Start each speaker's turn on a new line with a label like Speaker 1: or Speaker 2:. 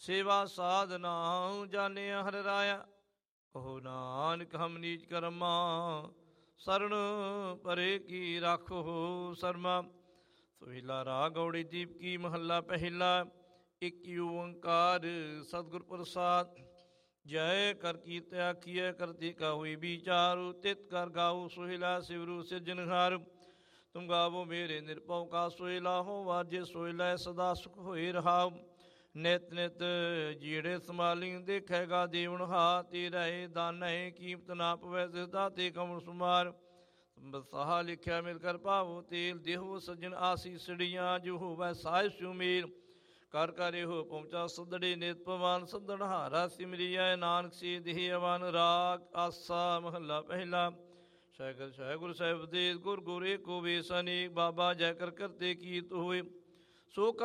Speaker 1: ਸੇਵਾ ਸਾਧਨਾ ਜਾਣਿਆ ਹਰਿ ਰਾਇਆ। ਕਹੋ ਨਾਨਕ ਹਮ ਨੀਚ ਕਰਮਾ ਸਰਣ ਪਰੇ ਕੀ ਰਾਖੋ ਸਰਮਾ। ਸੋਹਿਲਾ ਰਾਗ ਗੌੜੀ ਦੀਪ ਕੀ ਮਹੱਲਾ ਪਹਿਲਾ। ਇਕ ਓੰਕਾਰ ਸਤਿਗੁਰ ਪ੍ਰਸਾਦ। ਜੈ ਕਰ ਕੀਰਤਿ ਆਖੀਐ ਕਰਤੇ ਕਾ ਹੋਈ ਵਿਚਾਰੁ। ਤਿਤ ਕਰ ਗਾਉ ਸੋਹਿਲਾ ਸਿਵਰੂ ਸਿਰਜਨਹਾਰ। ਤੁਮ ਗਾਵੋ ਮੇਰੇ ਨਿਰਭਉ ਕਾ ਸੋਹਿਲਾ ਹੋ ਵਾਜੇ ਸੋਹਿਲਾ ਸਦਾ ਸੁਖ ਹੋਏ ਰਹਾਉ। ਨਿਤ ਨਿਤ ਜੀੜੇ ਸੰਭਾਲੀ ਦੇਖੇਗਾ ਦੇਵਨ ਹਾਥੀ ਰਹੇ ਦਾਨੇ ਕੀਮਤ ਨਾ ਪਵੈ ਸਿਦਾ ਤੇ ਕਮਲ ਸੁਮਾਰ। ਬਸਾਹਾ ਲਿਖਿਆ ਮਿਲ ਕਰ ਭਾਵੋ ਤੇਲ ਦੇਹੋ ਸੱਜਣ ਆਸੀਸੜੀਆਂ ਜੋ ਹੋਵੈ ਸਾਹਿਬ ਸੁਮੇਲ। ਕਰ ਕਰ ਇਹੋ ਪਹੁੰਚਾ ਸਦੜੇ ਨਿਤ ਪਵਾਨ ਸਦਣ ਹਾਰਾ ਸਿਮਰਿਐ ਨਾਨਕ ਸੇ ਦੇਹ ਅਵਨ। ਰਾਗ ਆਸਾ ਮਹੱਲਾ ਪਹਿਲਾ। ਸਹਿਗੁਰ ਸਹਿਗੁਰ ਸਾਹਿਬ ਦੇ ਗੁਰ ਗੁਰ ਏਕੋ ਵੇਸ ਅਨੇਕ। ਬਾਬਾ ਜੈ ਕਰ ਕਰਤੇ ਕੀਰਤ ਹੋਏ ਸੋ